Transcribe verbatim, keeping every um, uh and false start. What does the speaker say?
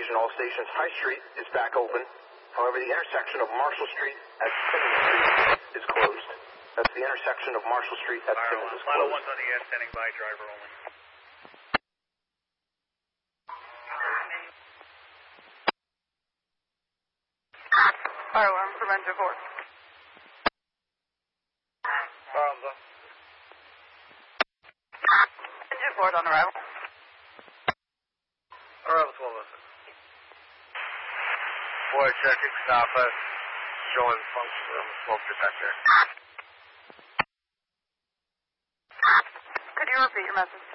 attention all stations. High Street is back open. However, the intersection of Marshall Street at Simmons Street is closed. That's the intersection of Marshall Street at Simmons is closed. Final one's on the air, standing by, driver only. Fire alarm for Ranger four. Fire alarm's on. Ranger four on arrival. Arrival twelve oh six. Boy, checking stop us. Showing function on the smoke detector. Could you repeat your message?